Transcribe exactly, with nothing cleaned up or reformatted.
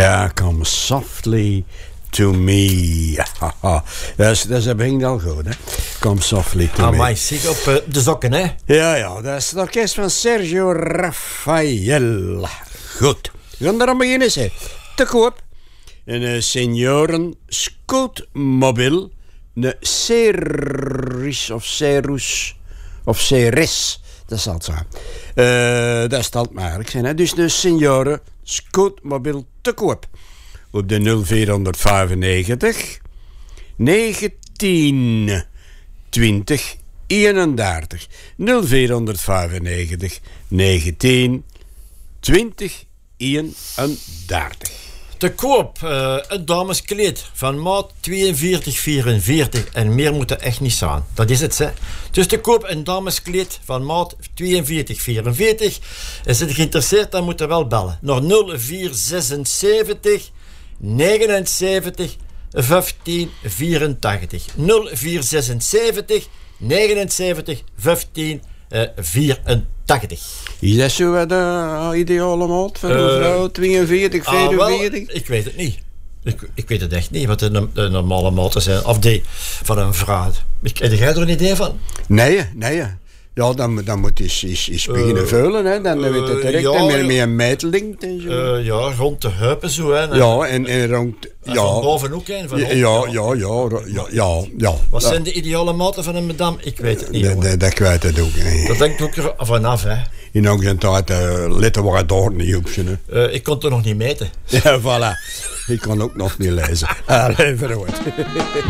Ja, come softly to me. dat, is, dat is het begin al goed, hè. Come softly to ah, me. Maar zie op uh, de sokken, hè. Ja, ja, dat is het orkest van Sergio Raffaella. Goed, we gaan eraan beginnen, zeg. Te koop. Een uh, senioren scootmobiel. Een Ceris of Cerus of Ceres. Dat zal het zijn. Uh, dat zal het maar zijn, hè. Dus een senioren scootmobiel te koop. Op de nul vierhonderdvijfennegentig negentien twintig eenendertig. nul vierhonderdvijfennegentig negentien twintig eenendertig. Te koop, uh, een dameskleed van maat tweeënveertig vierenveertig. En meer moet er echt niet zijn. Dat is het, hè. Dus te koop een dameskleed van maat tweeënveertig vierenveertig. Is het geïnteresseerd, dan moet je wel bellen. Naar nul vier zesenzeventig negenenzeventig vijftien vierentachtig. nul vier zesenzeventig negenenzeventig vijftien vierentachtig. Is dat zo wat de ideale maat van een uh, vrouw? tweeënveertig, vierenveertig? Ah, ik weet het niet. Ik, ik weet het echt niet, wat de, de normale maten zijn. Of die van een vrouw. Heb jij er een idee van? Nee, nee. Ja, dan, dan moet je eens, eens, eens beginnen uh, veulen, hè. Dan uh, weet je direct ja, en met een meetlink en zo. Uh, ja, rond de heupen zo, hè. En, ja, en, en rond... En ja. van boven ook, hè. Van ja, ja, ja, ja, ja, ja, ja. Wat ja. zijn de ideale maten van een madame? Ik weet het niet, Dat, dat, dat weet het ook niet. Dat denkt ook er vanaf, hè. In ook zijn tijd uh, letten waar het door niet op zijn, hè. Uh, ik kon het nog niet meten. Ja, voilà. Ik kon ook nog niet lezen. Allee, verhoord.